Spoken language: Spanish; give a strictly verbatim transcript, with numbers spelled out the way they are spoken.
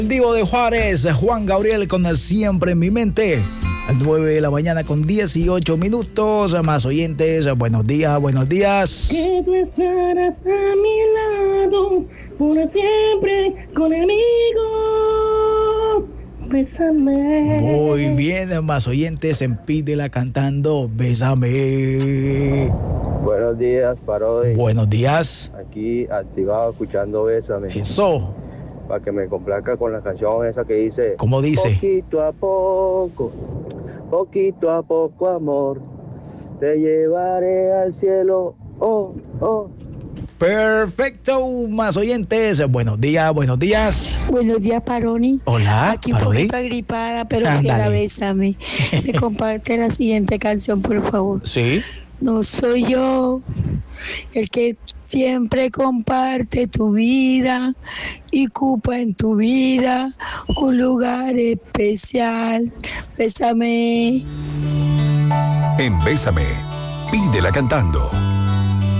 El Divo de Juárez, Juan Gabriel con Siempre en mi mente. A nueve de la mañana con dieciocho minutos. Más oyentes, buenos días, buenos días. Que tú estarás a mi lado, por siempre conmigo. Bésame. Muy bien, más oyentes en Pídela cantando Bésame. Buenos días, Parodi. Buenos días. Aquí activado escuchando Bésame. Eso. Para que me complazca con la canción esa que dice. ¿Cómo dice? Poquito a poco, poquito a poco, amor, te llevaré al cielo. Oh, oh. Perfecto, más oyentes. Buenos días, buenos días. Buenos días, Paroni. Hola, Aquí un Parodi. poquito agripada, pero fiera, bésame. Me comparte la siguiente canción, por favor. Sí. No soy yo el que siempre comparte tu vida y ocupa en tu vida un lugar especial. Bésame. En Bésame, Pídela cantando.